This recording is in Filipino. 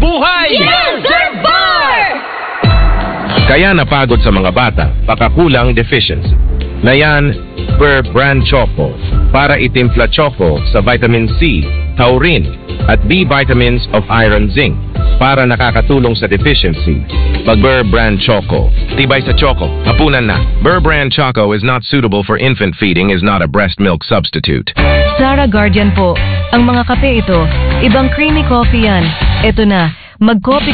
buhay! Yelzer Bar! Kaya napagod sa mga bata, baka kulang deficiency. Na yan, Burr Brand Choco para itimpla choco sa vitamin C, taurine at B vitamins of iron zinc para nakakatulong sa deficiency. Burr Brand Choco. Tibay sa choco. Hapunan na. Burr Brand Choco is not suitable for infant feeding, is not a breast milk substitute. Sara Guardian po. Ang mga kape ito, ibang creamy coffee yan. Ito na, mag-coffee